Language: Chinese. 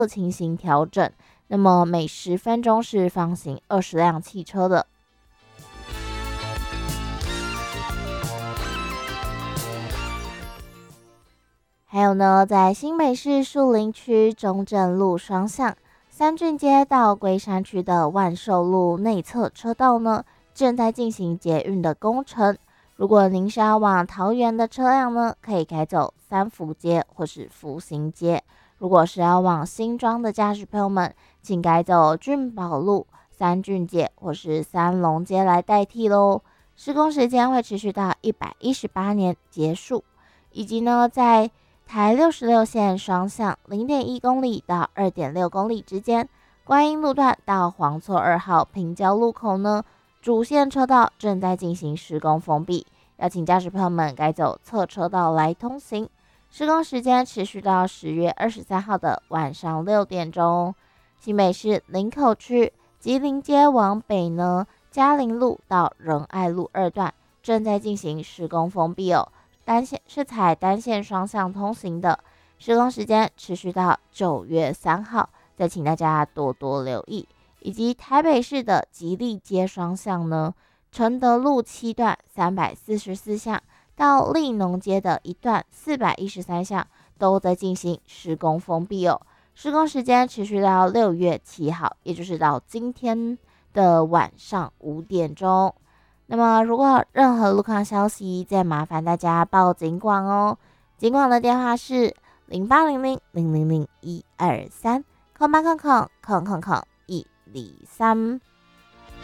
情形调整。那么每10分钟是放行20辆汽车的。还有呢，在新北市树林区中正路双向三郡街到龟山区的万寿路内侧车道呢，正在进行捷运的工程。如果您是要往桃园的车辆呢，可以改走三福街或是福行街；如果是要往新庄的驾驶朋友们，请改走俊宝路、三郡街或是三龙街来代替咯。施工时间会持续到118年结束，以及呢，在台66线双向0.1公里到2.6公里之间，观音路段到黄厝2号平交路口呢，主线车道正在进行施工封闭，要请驾驶朋友们改走侧车道来通行。施工时间持续到10月23号的晚上6点钟。新北市林口区吉林街往北呢，嘉陵路到仁爱路2段正在进行施工封闭哦。是采单线双向通行的，施工时间持续到9月3号，再请大家多多留意。以及台北市的吉利街双向呢，承德路7段344巷到立农街的一段413巷都在进行施工封闭哦。施工时间持续到6月7号，也就是到今天的晚上5点钟。那么如果有任何路况消息，再麻烦大家报警广哦。警广的电话是0800000123，0800000123。